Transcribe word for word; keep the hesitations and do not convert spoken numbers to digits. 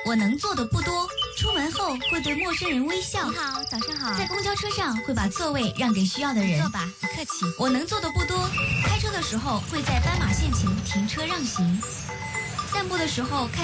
我能做的不多，出门后会对陌生人微笑。 你好，早上好。 在公交车上会把座位让给需要的人。 坐吧，不客气。 我能做的不多，开车的时候会在斑马线前停车让行。散步的时候看